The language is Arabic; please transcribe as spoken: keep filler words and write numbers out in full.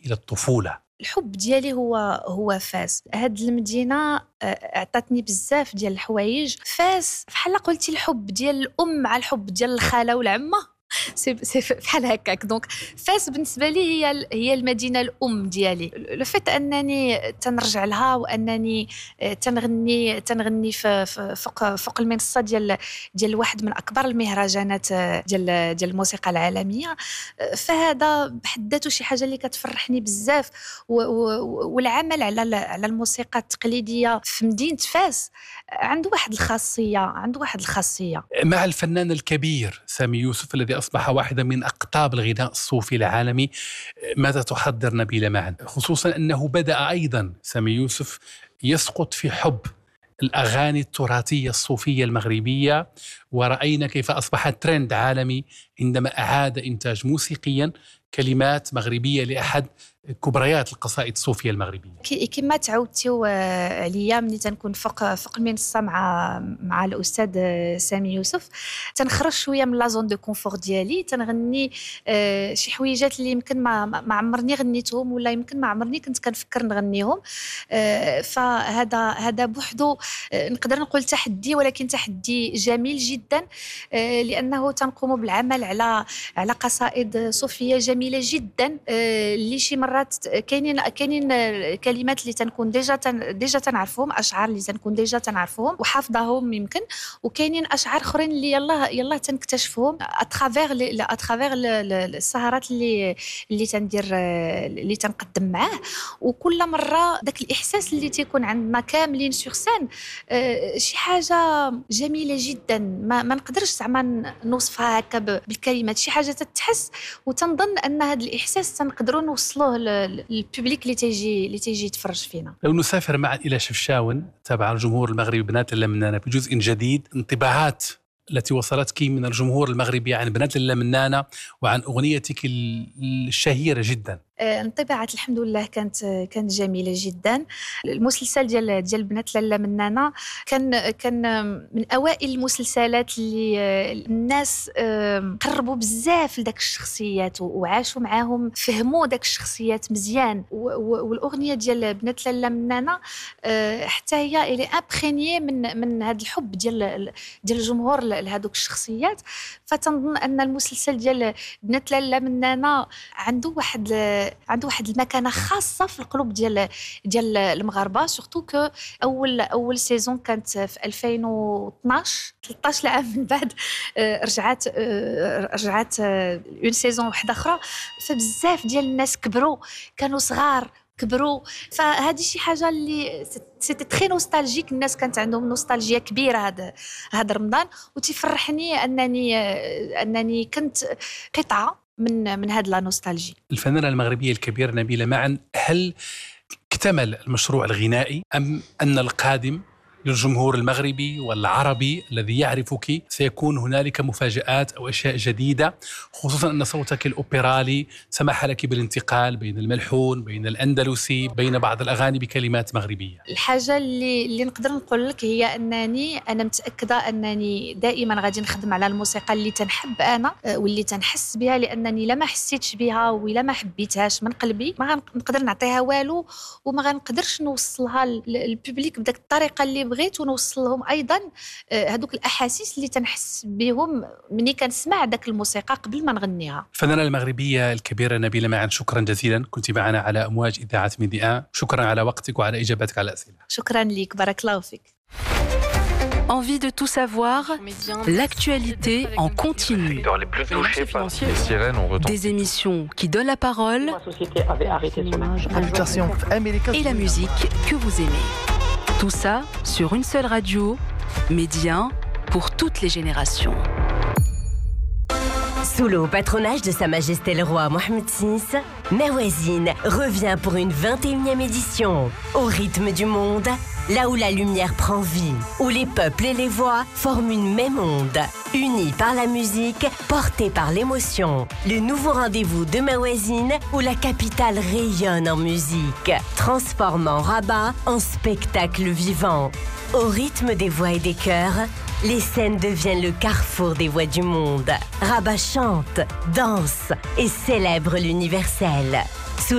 إلى الطفولة. الحب ديالي هو هو فاس. هاد المدينه عطاتني بزاف ديال الحوايج. فاس بحال قلتي الحب ديال الام مع الحب ديال الخاله والعمه، سي سي بحال هكاك. دونك فاس بالنسبه لي هي هي المدينه الام ديالي. لو فيت انني تنرجع لها وانني تنغني تنغني في فوق فوق المنصه ديال ديال واحد من اكبر المهرجانات ديال ديال الموسيقى العالميه، فهذا بحد ذاته شي حاجه اللي كتفرحني بزاف. والعمل على على الموسيقى التقليديه في مدينه فاس عنده واحد الخاصيه عنده واحد الخاصيه مع الفنان الكبير سامي يوسف الذي أصبح واحدا من أقطاب الغناء الصوفي العالمي. ماذا تحضر نبيلة معا، خصوصا أنه بدأ أيضا سامي يوسف يسقط في حب الأغاني التراثية الصوفية المغربية، ورأينا كيف أصبح ترند عالمي عندما أعاد إنتاج موسيقيا كلمات مغربية لأحد كبريات القصائد الصوفية المغربية. كما تعودتوا عليا ملي تنكون فوق فوق المنصه مع مع الاستاذ سامي يوسف، تنخرج شويه من لا زون دو كونفور ديالي، تنغني آه شي حويجات اللي يمكن ما ما عمرني غنيتهم ولا يمكن ما عمرني كنت كنفكر نغنيهم. آه فهذا هذا بوحدو آه نقدر نقول تحدي، ولكن تحدي جميل جدا، آه لانه تنقوم بالعمل على على قصائد صوفيه جميله جدا، آه اللي شي مرات كاينين كاينين كلمات اللي تنكون ديجا تن ديجا تنعرفهم، اشعار اللي تنكون ديجا تنعرفهم وحافظاهم يمكن، وكاينين اشعار اخرين اللي يلاه يلاه تنكتشفهم اترافير لي اترافير السهرات اللي اللي تندير اللي تنقدم معاه. وكل مره داك الاحساس اللي تيكون عندنا كاملين سور سين شي حاجه جميله جدا، ما, ما نقدرش زعما نوصفها هكا بالكلمات، شي حاجه تتحس وتنظن ان هذا الاحساس تنقدروا نوصلوه للبوبليك اللي تيجي اللي تيجي يتفرج فينا. لو نسافر معا إلى شفشاون تابع الجمهور المغربي بنات اللمنانة بجزء جديد، انطباعات التي وصلتك من الجمهور المغربي عن بنات اللمنانة وعن أغنيتك الشهيرة جدا. انطباعات الحمد لله كانت كانت جميله جدا. المسلسل ديال ديال بنات لاله منانه كان كان من اوائل المسلسلات اللي الناس قربوا بزاف لذاك الشخصيات وعاشوا معاهم، فهموا ذاك الشخصيات مزيان. والاغنيه ديال بنات لاله منانه حتى هي اللي ابرينيي من من هذا الحب ديال ديال الجمهور لهذوك الشخصيات. فتنظن ان المسلسل ديال بنات لاله منانه عنده واحد عنده واحد المكانه خاصه في القلوب ديال ديال المغاربه، سورتو كو اول اول سيزون كانت في ألفين واثناش ثلاثة عشر عام من بعد رجعت رجعت اون سيزون واحده اخرى، فبزاف ديال الناس كبروا، كانوا صغار كبروا. فهذه شي حاجه اللي سيتي تري نوستالجيك، الناس كانت عندهم نوستالجيا كبيره هذا هذا رمضان، وتفرحني انني انني كنت قطعه من من هذا لا نوستالجي. الفنانة المغربية الكبيرة نبيلة معا، هل اكتمل المشروع الغنائي أم أن القادم للجمهور المغربي والعربي الذي يعرفك سيكون هنالك مفاجآت أو أشياء جديدة، خصوصا أن صوتك الأوبرالي سمح لك بالانتقال بين الملحون بين الأندلسي بين بعض الأغاني بكلمات مغربية؟ الحاجة اللي اللي نقدر نقول لك هي أنني أنا متأكدة أنني دائما غادي نخدم على الموسيقى اللي تنحب أنا واللي تنحس بها، لأنني لما حسيتش بها ولا ما حبيتهاش من قلبي ما غنقدر نعطيها والو، وما غنقدرش نوصلها للبوبليك بداك الطريقة اللي بغيت، ونوصلهم ايضا هذوك الاحاسيس اللي تنحس بهم ملي كنسمع داك الموسيقى قبل ما نغنيها. الفنانة المغربية الكبيرة نبيلة معا، شكرا جزيلا، كنت معنا على امواج اذاعة ميديا. شكرا على وقتك وعلى اجابتك على الاسئلة. شكرا لك، بارك الله فيك. Envie de tout savoir, l'actualité en continu. Les plus touchés par les sirènes ont retenti. Des émissions qui donnent la parole et la musique que vous aimez. Tout ça sur une seule radio, Média pour toutes les générations. Sous le patronage de Sa Majesté le Roi Mohammed six, Merwazine revient pour une vingt et unième édition. Au rythme du monde, là où la lumière prend vie, où les peuples et les voix forment une même onde. Unis par la musique, portés par l'émotion. Le nouveau rendez-vous de Merwazine où la capitale rayonne en musique, transformant Rabat en spectacle vivant. Au rythme des voix et des chœurs, les scènes deviennent le carrefour des voix du monde. Rabat chante, danse et célèbre l'universel.